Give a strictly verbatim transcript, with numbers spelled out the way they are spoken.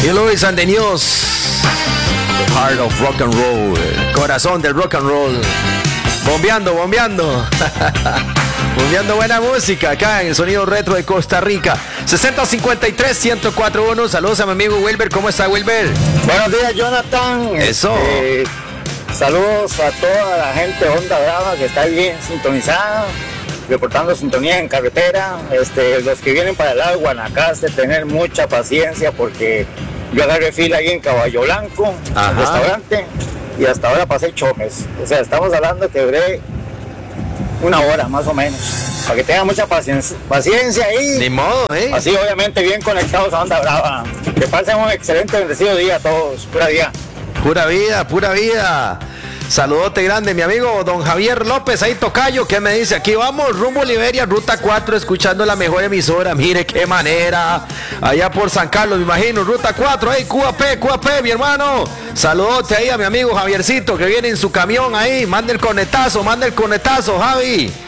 Y Luis and the News. The heart of rock and roll. El corazón del rock and roll. Bombeando, bombeando. Bombeando buena música acá en el sonido retro de Costa Rica. sesenta cincuenta y tres, ciento cuatro punto uno. Saludos a mi amigo Wilber. ¿Cómo está, Wilber? Buenos días, Jonathan. Eso. Este, saludos a toda la gente de Onda Brava que está bien sintonizada, reportando sintonía en carretera. Este, los que vienen para el lado de Guanacaste, tener mucha paciencia porque yo agarré fila ahí en Caballo Blanco, Ajá. el restaurante, y hasta ahora pasé chomes. O sea, estamos hablando que duré una hora más o menos. Para que tengan mucha paciencia, paciencia ahí. Ni modo, ¿eh? Así, obviamente, bien conectados a Onda Brava. Que pasen un excelente, bendecido día a todos. Pura día. Pura vida, pura vida. Saludote grande, mi amigo don Javier López, ahí tocayo, que me dice, aquí vamos, rumbo Liberia, ruta cuatro, escuchando la mejor emisora, mire qué manera, allá por San Carlos, me imagino, ruta cuatro, ahí, Q A P, Q A P, mi hermano, saludote ahí a mi amigo Javiercito, que viene en su camión ahí, manda el conetazo, manda el conetazo, Javi.